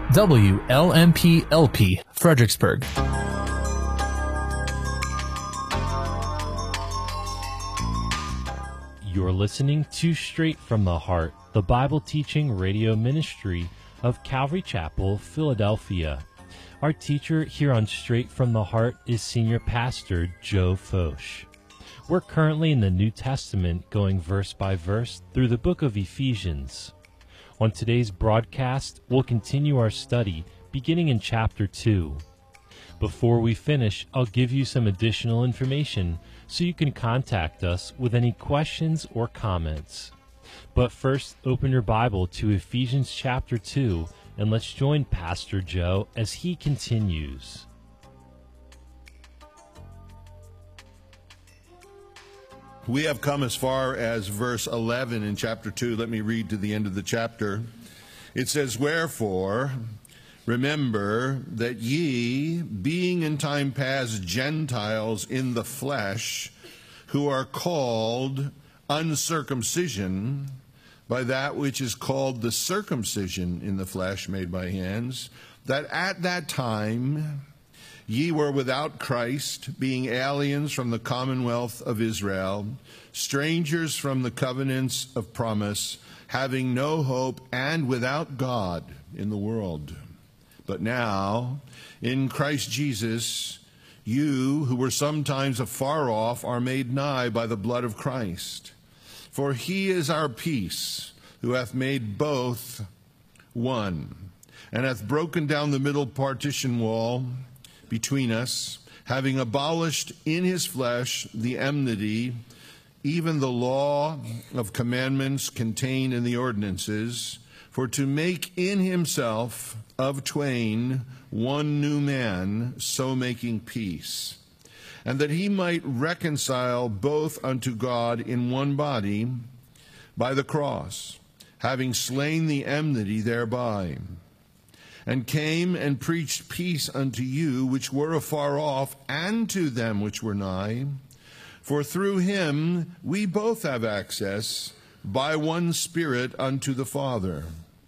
WLMP-LP, Fredericksburg. You're listening to Straight from the Heart, the Bible teaching radio ministry of Calvary Chapel, Philadelphia. Our teacher here on Straight from the Heart is Senior Pastor Joe Focht. We're currently in the New Testament, going verse by verse through the book of Ephesians. On today's broadcast, we'll continue our study beginning in chapter 2. Before we finish, I'll give you some additional information so you can contact us with any questions or comments. But first, open your Bible to Ephesians chapter 2, and let's join Pastor Joe as he continues. We have come as far as verse 11 in chapter 2. Let me read to the end of the chapter. It says, "Wherefore, remember that ye, being in time past Gentiles in the flesh, who are called uncircumcision by that which is called the circumcision in the flesh made by hands, that at that time ye were without Christ, being aliens from the commonwealth of Israel, strangers from the covenants of promise, having no hope, and without God in the world. But now, in Christ Jesus, you who were sometimes afar off are made nigh by the blood of Christ. For he is our peace, who hath made both one, and hath broken down the middle partition wall between us, having abolished in his flesh the enmity, even the law of commandments contained in the ordinances, for to make in himself of twain one new man, so making peace, and that he might reconcile both unto God in one body by the cross, having slain the enmity thereby, and came and preached peace unto you which were afar off, and to them which were nigh. For through him we both have access by one Spirit unto the Father.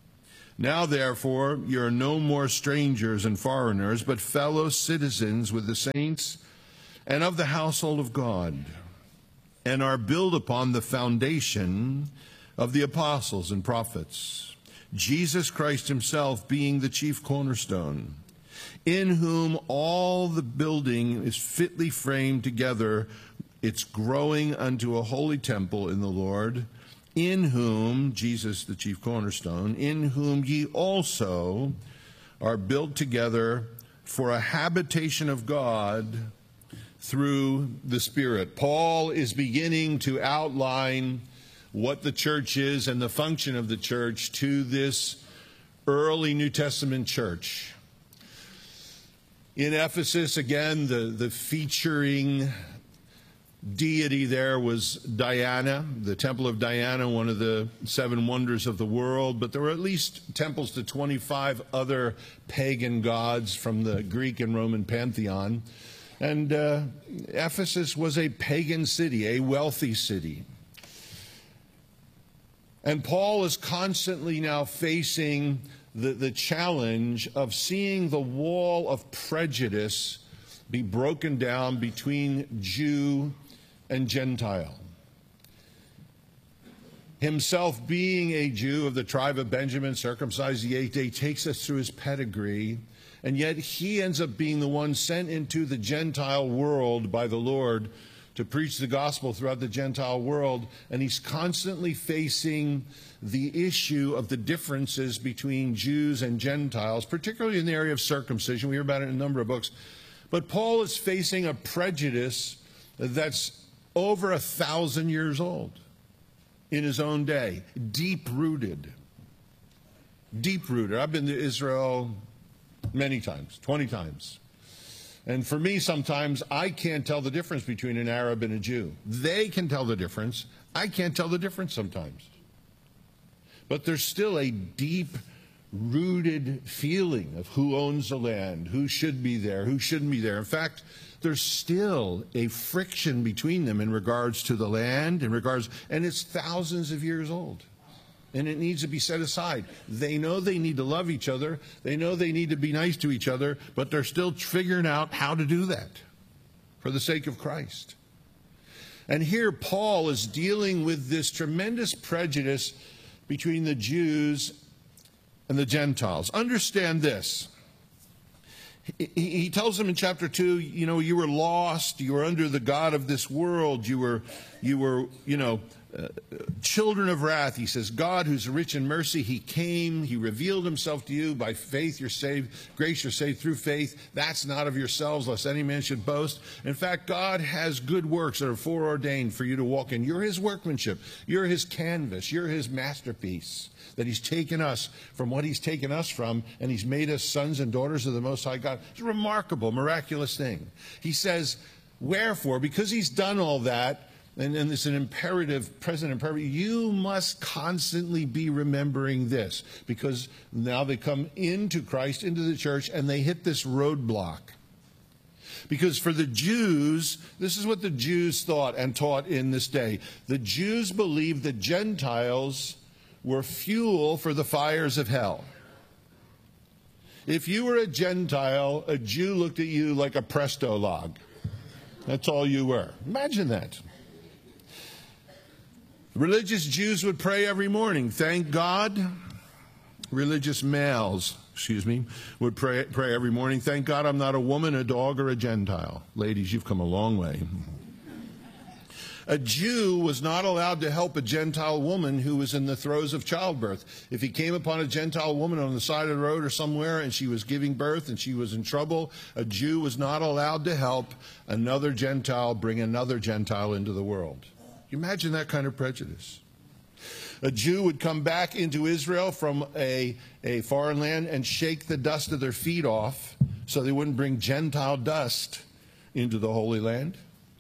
Now therefore ye are no more strangers and foreigners, but fellow citizens with the saints and of the household of God, and are built upon the foundation of the apostles and prophets, Jesus Christ himself being the chief cornerstone, in whom all the building is fitly framed together, it's growing unto a holy temple in the Lord, in whom, Jesus the chief cornerstone, in whom ye also are built together for a habitation of God through the Spirit." Paul is beginning to outline what the church is and the function of the church to this early New Testament church. In Ephesus, again, the featuring deity there was Diana, the Temple of Diana, one of the seven wonders of the world, but there were at least temples to 25 other pagan gods from the Greek and Roman pantheon. And Ephesus was a pagan city, a wealthy city. And Paul is constantly now facing the challenge of seeing the wall of prejudice be broken down between Jew and Gentile. Himself being a Jew of the tribe of Benjamin, circumcised the 8th day, takes us through his pedigree, and yet he ends up being the one sent into the Gentile world by the Lord to preach the gospel throughout the Gentile world, and he's constantly facing the issue of the differences between Jews and Gentiles, particularly in the area of circumcision. We hear about it in a number of books. But Paul is facing a prejudice that's over 1,000 years old in his own day, deep-rooted. Deep-rooted. I've been to Israel many times, 20 times. And for me, sometimes I can't tell the difference between an Arab and a Jew. They can tell the difference. I can't tell the difference sometimes. But there's still a deep-rooted feeling of who owns the land, who should be there, who shouldn't be there. In fact, there's still a friction between them in regards to the land, and it's thousands of years old. and it needs to be set aside. They know they need to love each other. They know they need to be nice to each other, but they're still figuring out how to do that for the sake of Christ. And here Paul is dealing with this tremendous prejudice between the Jews and the Gentiles. Understand this. He tells them in chapter 2, you were lost, you were under the god of this world, you were children of wrath. He says, God, who's rich in mercy, he came, he revealed himself to you. By faith you're saved. Grace you're saved through faith. That's not of yourselves, lest any man should boast. In fact, God has good works that are foreordained for you to walk in. You're his workmanship. You're his canvas. You're his masterpiece. That he's taken us from what he's taken us from, and he's made us sons and daughters of the Most High God. It's a remarkable, miraculous thing. He says, wherefore, because he's done all that, and it's an imperative, present imperative, you must constantly be remembering this, because now they come into Christ, into the church, and they hit this roadblock. Because for the Jews, this is what the Jews thought and taught in this day. The Jews believed that Gentiles were fuel for the fires of hell. If you were a Gentile, a Jew looked at you like a Presto log. That's all you were. Imagine that. Religious Jews would pray every morning. Thank God. Religious males, would pray every morning. Thank God I'm not a woman, a dog, or a Gentile. Ladies, you've come a long way. A Jew was not allowed to help a Gentile woman who was in the throes of childbirth. If he came upon a Gentile woman on the side of the road or somewhere and she was giving birth and she was in trouble, a Jew was not allowed to help another Gentile bring another Gentile into the world. You imagine that kind of prejudice. A Jew would come back into Israel from a foreign land and shake the dust of their feet off so they wouldn't bring Gentile dust into the Holy Land.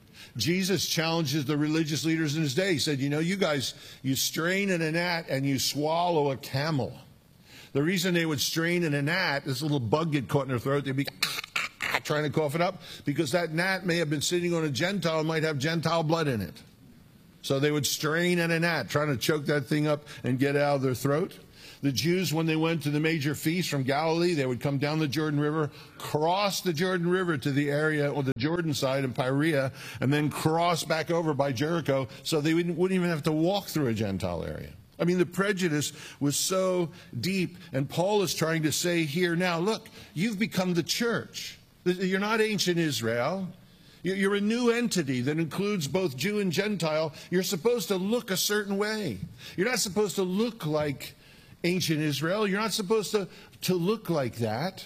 Jesus challenges the religious leaders in his day. He said, you guys, you strain in a gnat and you swallow a camel. The reason they would strain in a gnat, this little bug get caught in their throat, they'd be trying to cough it up, because that gnat may have been sitting on a Gentile and might have Gentile blood in it. So they would strain in a gnat, trying to choke that thing up and get it out of their throat. The Jews, when they went to the major feast from Galilee, they would come down the Jordan River, cross the Jordan River to the area or the Jordan side in Perea, and then cross back over by Jericho, so they wouldn't even have to walk through a Gentile area. I mean, the prejudice was so deep, and Paul is trying to say here, now, look, you've become the church. You're not ancient Israel. You're a new entity that includes both Jew and Gentile. You're supposed to look a certain way. You're not supposed to look like ancient Israel. You're not supposed to look like that.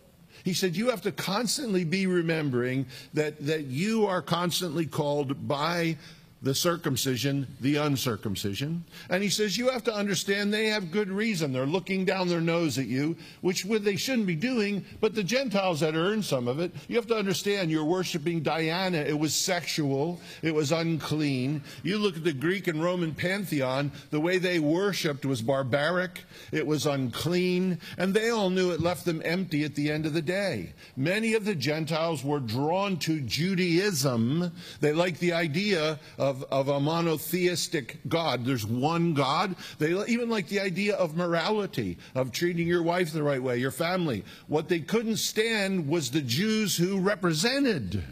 He said you have to constantly be remembering that you are constantly called by the circumcision, the uncircumcision. And he says you have to understand they have good reason. They're looking down their nose at you, which they shouldn't be doing, but the Gentiles had earned some of it. You have to understand you're worshiping Diana. It was sexual. It was unclean. You look at the Greek and Roman pantheon, the way they worshipped was barbaric. It was unclean. And they all knew it left them empty at the end of the day. Many of the Gentiles were drawn to Judaism. They liked the idea of a monotheistic God. There's one God. They even like the idea of morality, of treating your wife the right way, your family. What they couldn't stand was the Jews who represented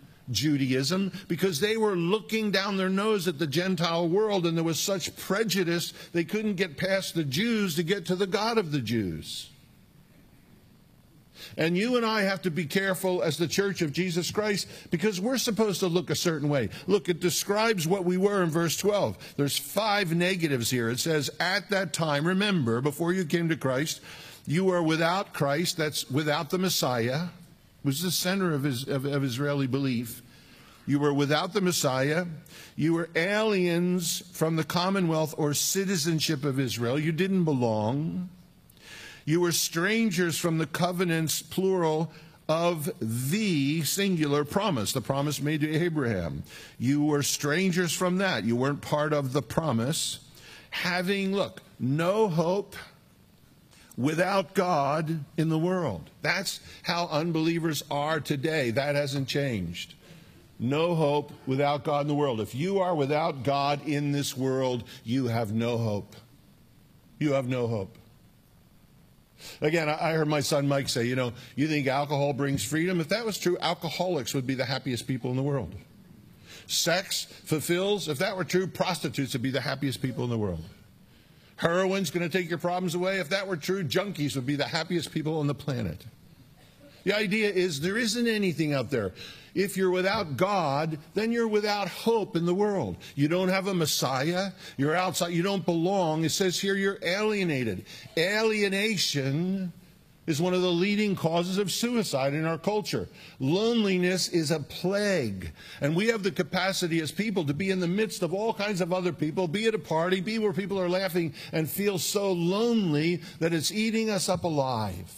Judaism, because they were looking down their nose at the Gentile world, and there was such prejudice they couldn't get past the Jews to get to the God of the Jews. And you and I have to be careful as the Church of Jesus Christ, because we're supposed to look a certain way. Look, it describes what we were in verse 12. There's 5 negatives here. It says, at that time, remember, before you came to Christ, you were without Christ, that's without the Messiah, was the center of Israeli belief. You were without the Messiah. You were aliens from the commonwealth or citizenship of Israel. You didn't belong. You were strangers from the covenants, plural, of the singular promise, the promise made to Abraham. You were strangers from that. You weren't part of the promise. Having, look, no hope, without God in the world. That's how unbelievers are today. That hasn't changed. No hope, without God in the world. If you are without God in this world, you have no hope. you have no hope. Again, I heard my son Mike say, you think alcohol brings freedom? If that was true, alcoholics would be the happiest people in the world. Sex fulfills. If that were true, prostitutes would be the happiest people in the world. Heroin's going to take your problems away. If that were true, junkies would be the happiest people on the planet. The idea is there isn't anything out there. If you're without God, then you're without hope in the world. You don't have a Messiah. You're outside. You don't belong. It says here you're alienated. Alienation is one of the leading causes of suicide in our culture. Loneliness is a plague. And we have the capacity as people to be in the midst of all kinds of other people, be at a party, be where people are laughing, and feel so lonely that it's eating us up alive.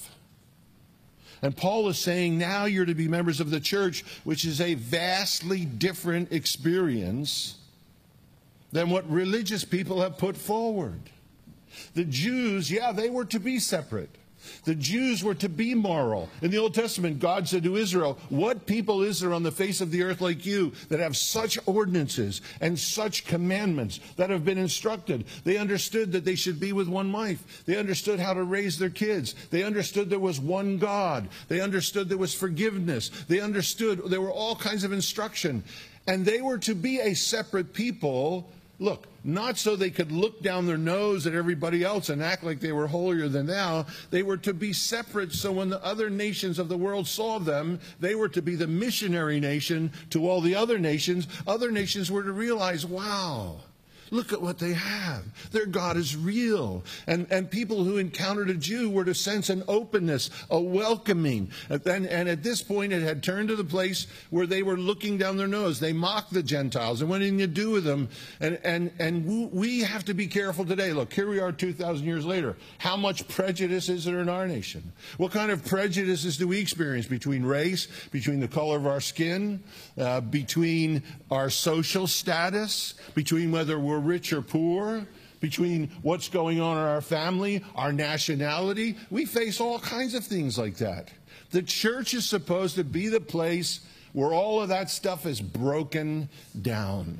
And Paul is saying now you're to be members of the church, which is a vastly different experience than what religious people have put forward. The Jews, they were to be separate. The Jews were to be moral. In the Old Testament, God said to Israel, what people is there on the face of the earth like you that have such ordinances and such commandments that have been instructed? They understood that they should be with one wife. They understood how to raise their kids. They understood there was one God. They understood there was forgiveness. They understood there were all kinds of instruction. And they were to be a separate people. Look, not so they could look down their nose at everybody else and act like they were holier than thou. They were to be separate so when the other nations of the world saw them, they were to be the missionary nation to all the other nations. Other nations were to realize, wow, look at what they have. Their God is real. And people who encountered a Jew were to sense an openness, a welcoming. And at this point, it had turned to the place where they were looking down their nose. They mocked the Gentiles. And what did you do with them? And we have to be careful today. Look, here we are 2,000 years later. How much prejudice is there in our nation? What kind of prejudices do we experience between race, between the color of our skin, between our social status, between whether we're rich or poor, between what's going on in our family, our nationality? We face all kinds of things like that. The church is supposed to be the place where all of that stuff is broken down.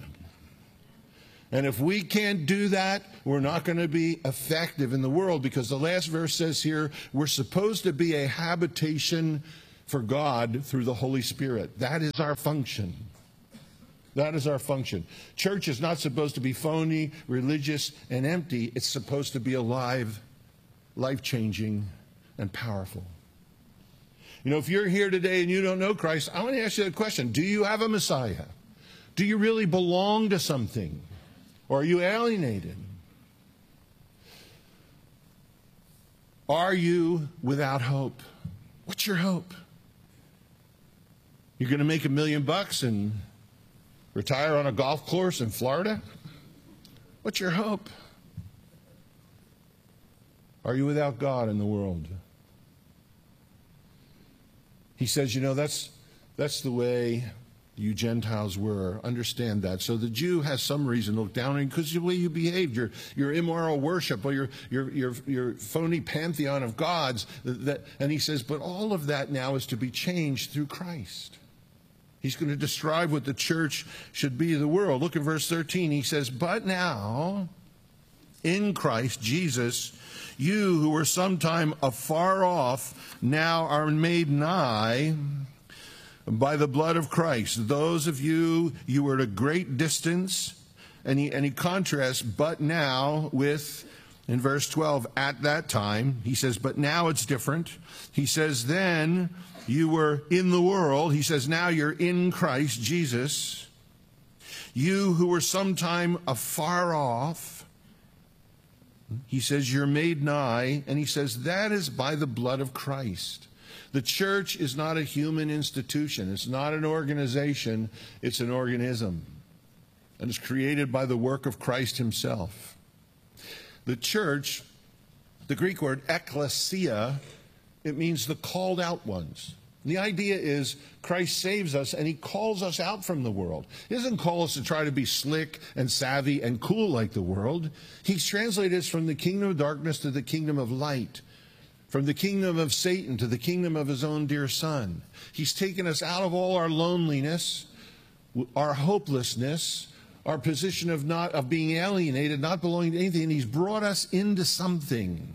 And if we can't do that, we're not going to be effective in the world, because the last verse says here, we're supposed to be a habitation for God through the Holy Spirit. That is our function. That is our function. Church is not supposed to be phony, religious, and empty. It's supposed to be alive, life-changing, and powerful. If you're here today and you don't know Christ, I want to ask you a question. Do you have a Messiah? Do you really belong to something? Or are you alienated? Are you without hope? What's your hope? You're going to make $1 million and retire on a golf course in Florida? What's your hope? Are you without God in the world? He says, that's the way you Gentiles were. Understand that. So the Jew has some reason to look down on you because of the way you behaved, your immoral worship, or your phony pantheon of gods. And he says, but all of that now is to be changed through Christ. He's going to describe what the church should be to the world. Look at verse 13. He says, but now, in Christ Jesus, you who were sometime afar off, now are made nigh by the blood of Christ. Those of you were at a great distance. And he contrasts, but now with, in verse 12, at that time. He says, but now it's different. He says, then you were in the world. He says, now you're in Christ Jesus. You who were sometime afar off. He says, you're made nigh. And he says, that is by the blood of Christ. The church is not a human institution. It's not an organization. It's an organism. And it's created by the work of Christ himself. The church, the Greek word ekklesia, it means the called out ones. And the idea is Christ saves us and he calls us out from the world. He doesn't call us to try to be slick and savvy and cool like the world. He's translated us from the kingdom of darkness to the kingdom of light. From the kingdom of Satan to the kingdom of his own dear Son. He's taken us out of all our loneliness, our hopelessness, our position of being alienated, not belonging to anything, and he's brought us into something.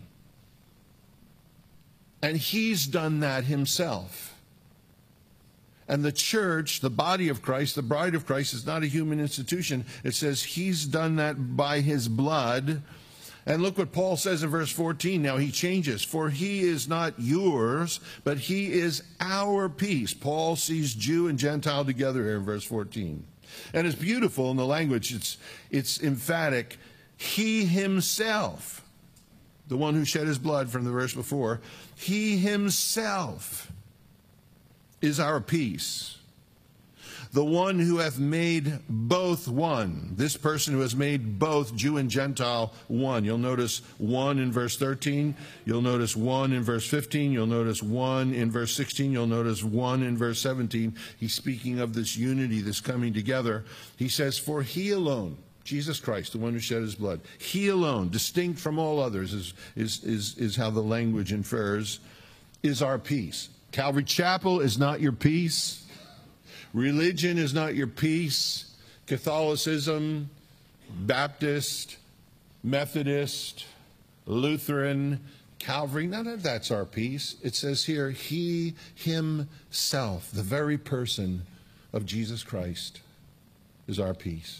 And he's done that himself. And the church, the body of Christ, the bride of Christ, is not a human institution. It says he's done that by his blood. And look what Paul says in verse 14. Now he changes. For he is not yours, but he is our peace. Paul sees Jew and Gentile together here in verse 14. And it's beautiful in the language. It's emphatic. He himself, the one who shed his blood from the verse before, he himself is our peace. The one who hath made both one. This person who has made both Jew and Gentile one. You'll notice one in verse 13. You'll notice one in verse 15. You'll notice one in verse 16. You'll notice one in verse 17. He's speaking of this unity, this coming together. He says, for he alone, Jesus Christ, the one who shed his blood, he alone, distinct from all others, is how the language infers, is our peace. Calvary Chapel is not your peace. Religion is not your peace. Catholicism, Baptist, Methodist, Lutheran, Calvary, none of that's our peace. It says here, he himself, the very person of Jesus Christ, is our peace.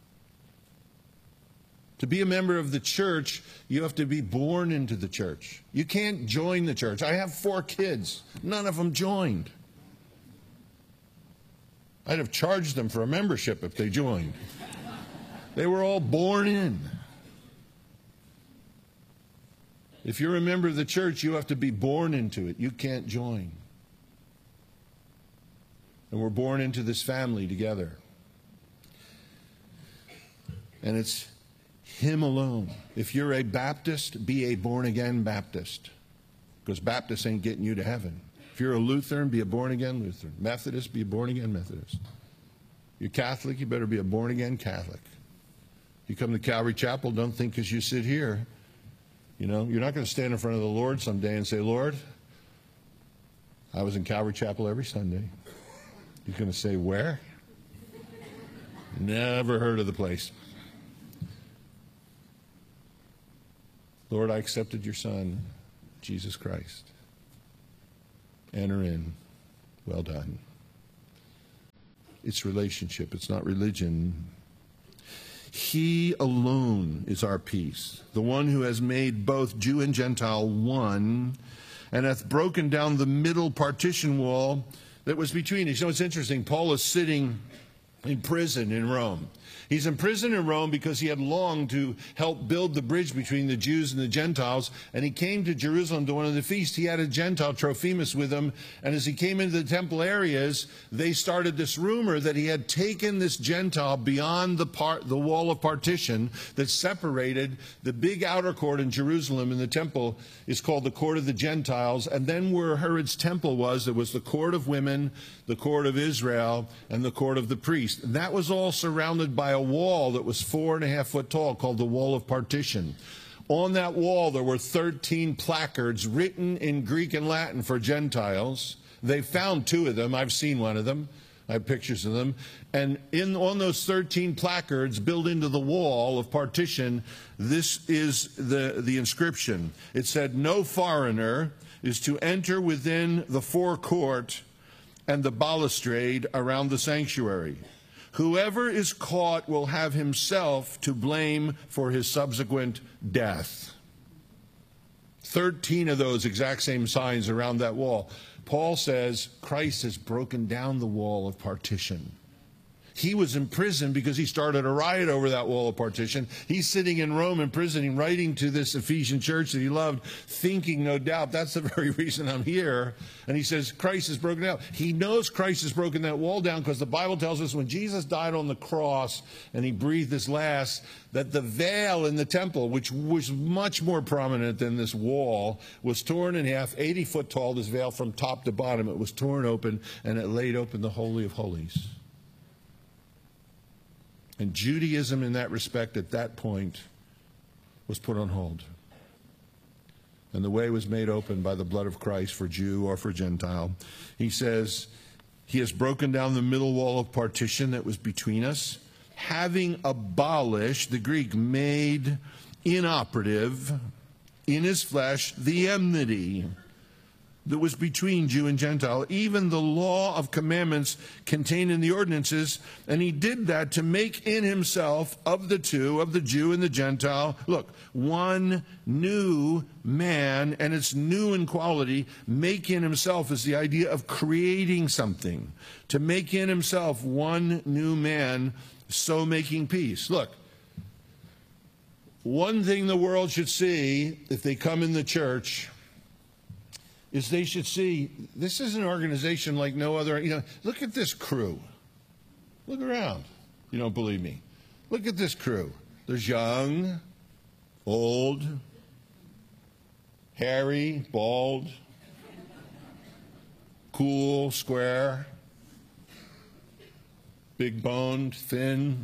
To be a member of the church, you have to be born into the church. You can't join the church. I have 4 kids. None of them joined. I'd have charged them for a membership if they joined. They were all born in. If you're a member of the church, you have to be born into it. You can't join. And we're born into this family together. And it's him alone. If you're a Baptist, be a born-again Baptist. Because Baptist ain't getting you to heaven. If you're a Lutheran, be a born-again Lutheran. Methodist, be a born-again Methodist. You're Catholic, you better be a born-again Catholic. You come to Calvary Chapel, don't think because you sit here. You know, you're not going to stand in front of the Lord someday and say, Lord, I was in Calvary Chapel every Sunday. He's going to say, where? Never heard of the place. Lord, I accepted your Son, Jesus Christ. Enter in. Well done. It's relationship. It's not religion. He alone is our peace, the one who has made both Jew and Gentile one, and hath broken down the middle partition wall that was between us. You know, it's interesting. Paul is sitting in prison in Rome. He's in prison in Rome because he had longed to help build the bridge between the Jews and the Gentiles, and he came to Jerusalem to one of the feasts. He had a Gentile, Trophimus, with him, and as he came into the temple areas, they started this rumor that he had taken this Gentile beyond the wall of partition that separated the big outer court in Jerusalem, and the temple is called the court of the Gentiles, and then where Herod's temple was, there was the court of women, the court of Israel, and the court of the priests. And that was all surrounded by a wall that was 4.5 foot tall called the wall of partition. On that wall there were 13 placards written in Greek and Latin for Gentiles. They found 2 of them. I've seen one of them. I have pictures of them. And on those 13 placards built into the wall of partition, this is the inscription. It said, no foreigner is to enter within the forecourt and the balustrade around the sanctuary. Whoever is caught will have himself to blame for his subsequent death. 13 of those exact same signs around that wall. Paul says Christ has broken down the wall of partition. He was in prison because he started a riot over that wall of partition. He's sitting in Rome in prison, writing to this Ephesian church that he loved, thinking, no doubt, that's the very reason I'm here. And he says, Christ has broken down. He knows Christ has broken that wall down because the Bible tells us when Jesus died on the cross and he breathed his last, that the veil in the temple, which was much more prominent than this wall, was torn in half, 80 foot tall, this veil from top to bottom. It was torn open, and it laid open the Holy of Holies. And Judaism in that respect at that point was put on hold. And the way was made open by the blood of Christ for Jew or for Gentile. He says, he has broken down the middle wall of partition that was between us, having abolished, the Greek, made inoperative in his flesh the enmity that was between Jew and Gentile, even the law of commandments contained in the ordinances, and he did that to make in himself of the two, of the Jew and the Gentile, look, one new man, and it's new in quality. Make in himself is the idea of creating something. To make in himself one new man, so making peace. Look, one thing the world should see if they come in the church is they should see this is an organization like no other. Look at this crew. Look around. You don't believe me. Look at this crew. There's young, old, hairy, bald, cool, square, big boned, thin,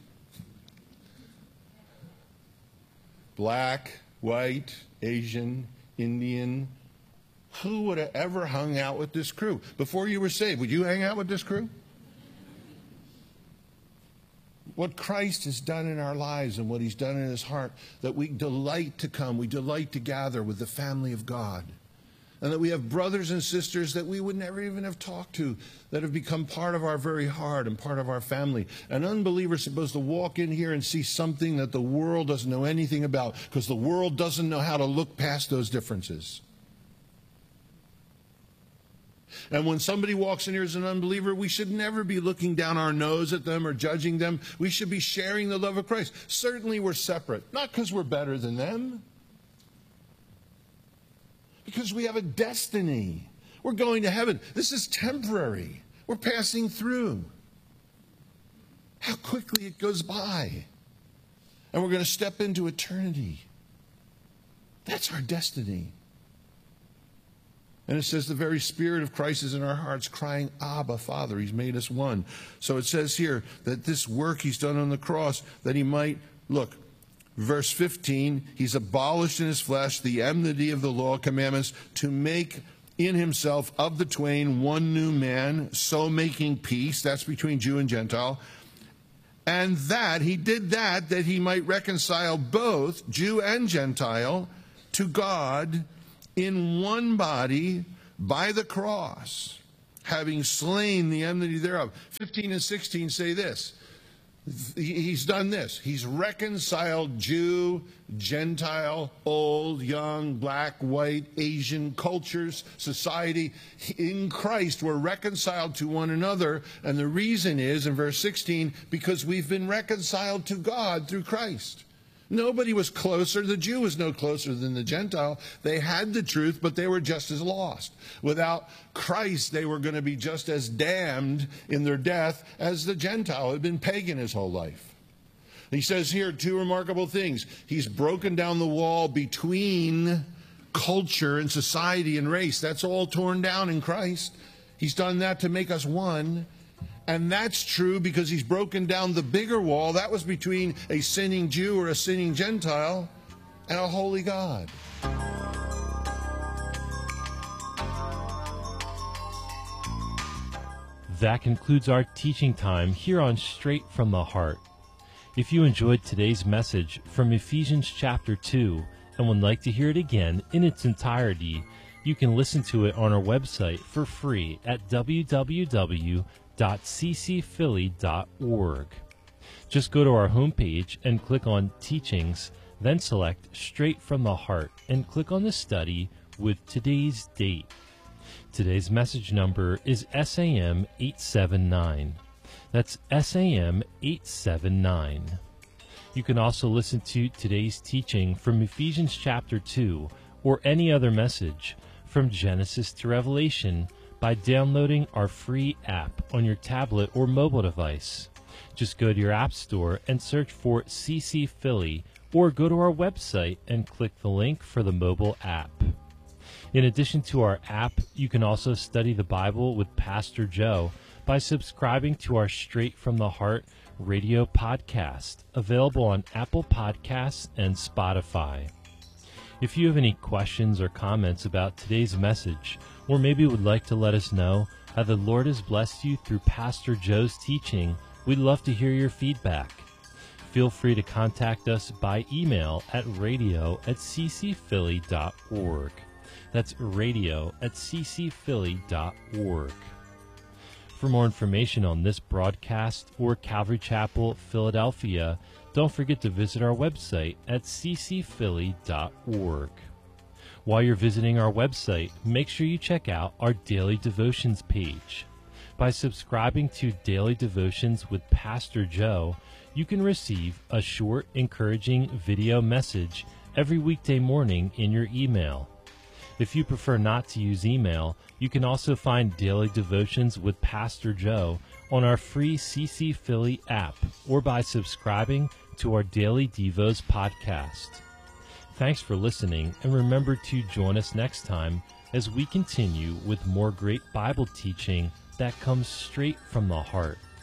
black, white, Asian, Indian. Who would have ever hung out with this crew? Before you were saved, would you hang out with this crew? What Christ has done in our lives and what he's done in his heart, that we delight to come, we delight to gather with the family of God. And that we have brothers and sisters that we would never even have talked to, that have become part of our very heart and part of our family. An unbeliever is supposed to walk in here and see something that the world doesn't know anything about, because the world doesn't know how to look past those differences. And when somebody walks in here as an unbeliever, we should never be looking down our nose at them or judging them. We should be sharing the love of Christ. Certainly we're separate, not because we're better than them, because we have a destiny. We're going to heaven. This is temporary. We're passing through. How quickly it goes by. And we're going to step into eternity. That's our destiny. And it says the very Spirit of Christ is in our hearts, crying, Abba, Father. He's made us one. So it says here that this work he's done on the cross, that he might, look, verse 15, he's abolished in his flesh the enmity of the law commandments to make in himself of the twain one new man, so making peace. That's between Jew and Gentile. And that, he did that he might reconcile both Jew and Gentile to God in one body by the cross, having slain the enmity thereof. 15 and 16 say this. He's done this. He's reconciled Jew, Gentile, old, young, black, white, Asian cultures, society. In Christ, we're reconciled to one another. And the reason is, in verse 16, because we've been reconciled to God through Christ. Nobody was closer. The Jew was no closer than the Gentile. They had the truth, but they were just as lost. Without Christ, they were going to be just as damned in their death as the Gentile had been pagan his whole life. He says here two remarkable things. He's broken down the wall between culture and society and race. That's all torn down in Christ. He's done that to make us one. And that's true because he's broken down the bigger wall. That was between a sinning Jew or a sinning Gentile and a holy God. That concludes our teaching time here on Straight from the Heart. If you enjoyed today's message from Ephesians chapter 2 and would like to hear it again in its entirety, you can listen to it on our website for free at www.ccphilly.org. Just go to our homepage and click on Teachings, then select Straight from the Heart and click on the study with today's date. Today's message number is SAM 879. That's SAM 879. You can also listen to today's teaching from Ephesians chapter 2 or any other message from Genesis to Revelation by downloading our free app on your tablet or mobile device. Just go to your app store and search for CC Philly, or go to our website and click the link for the mobile app. In addition to our app, you can also study the Bible with Pastor Joe by subscribing to our Straight from the Heart radio podcast, available on Apple Podcasts and Spotify. If you have any questions or comments about today's message, or maybe would like to let us know how the Lord has blessed you through Pastor Joe's teaching We'd love to hear your feedback. Feel free to contact us by email at radio@ccphilly.org. That's radio@ccphilly.org. For more information on this broadcast or Calvary Chapel, Philadelphia, don't forget to visit our website at ccphilly.org. While you're visiting our website, make sure you check out our Daily Devotions page. By subscribing to Daily Devotions with Pastor Joe, you can receive a short, encouraging video message every weekday morning in your email. If you prefer not to use email, you can also find Daily Devotions with Pastor Joe on our free CC Philly app or by subscribing to our Daily Devos podcast. Thanks for listening, and remember to join us next time as we continue with more great Bible teaching that comes straight from the heart.